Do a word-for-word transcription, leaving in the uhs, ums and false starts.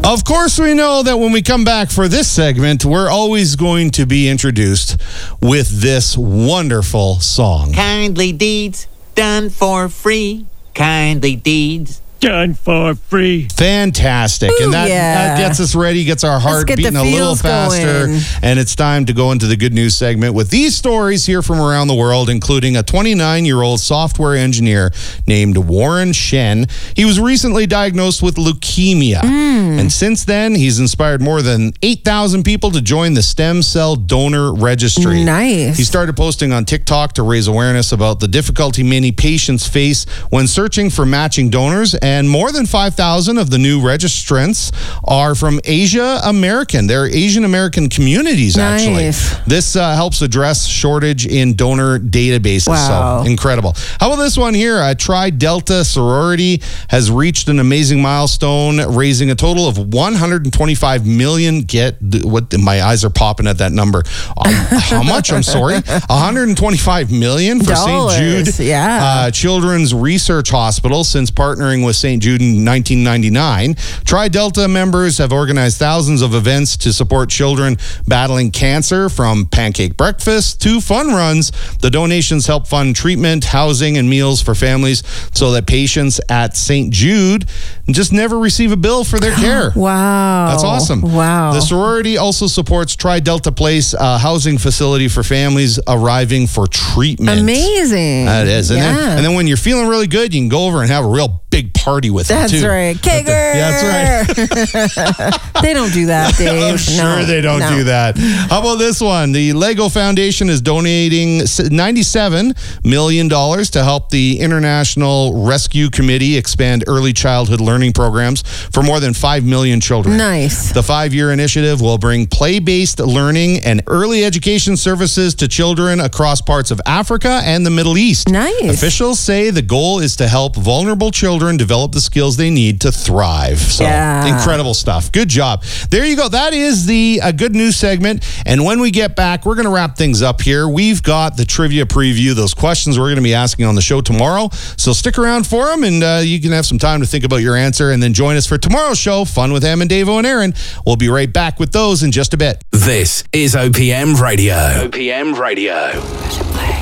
Of course, we know that when we come back for this segment, we're always going to be introduced with this wonderful song. Kindly deeds done for free. Kindly deeds done for free. Fantastic. Ooh, and that, yeah. that gets us ready, gets our heart get beating the a little feels faster. going. And it's time to go into the good news segment with these stories here from around the world, including a twenty-nine-year-old software engineer named Warren Shen. He was recently diagnosed with leukemia. Mm. And since then, he's inspired more than eight thousand people to join the stem cell donor registry. Nice. He started posting on TikTok to raise awareness about the difficulty many patients face when searching for matching donors, and more than five thousand of the new registrants are from Asia American. They're Asian American communities, actually. Nice. This uh, helps address shortage in donor databases. Wow. So incredible. How about this one here? A Tri Delta sorority has reached an amazing milestone, raising a total of one hundred twenty-five million. Get what? My eyes are popping at that number. Um, how much? I'm sorry. one hundred twenty-five million for Saint Jude yeah. uh, Children's Research Hospital since partnering with Saint Jude in nineteen ninety-nine. Tri Delta members have organized thousands of events to support children battling cancer, from pancake breakfast to fun runs. The donations help fund treatment, housing, and meals for families so that patients at Saint Jude just never receive a bill for their care. Wow. That's awesome. Wow. The sorority also supports Tri Delta Place, a housing facility for families arriving for treatment. Amazing. That is. And, yeah. then, and then when you're feeling really good, you can go over and have a real big party with them, That's too. right. Kegger. Yeah, that's right. They don't do that, Dave. I'm sure no, they don't no. do that. How about this one? The Lego Foundation is donating ninety-seven million dollars to help the International Rescue Committee expand early childhood learning programs for more than five million children. Nice. The five-year initiative will bring play-based learning and early education services to children across parts of Africa and the Middle East. Nice. Officials say the goal is to help vulnerable children develop the skills they need to thrive. So, Yeah. incredible stuff. Good job. There you go. That is the uh, good news segment. And when we get back, we're going to wrap things up here. We've got the trivia preview, those questions we're going to be asking on the show tomorrow. So stick around for them, and uh, you can have some time to think about your answer, and then join us for tomorrow's show, Fun with Em and Davo and Aaron. We'll be right back with those in just a bit. This is O P M Radio. O P M Radio. Press play.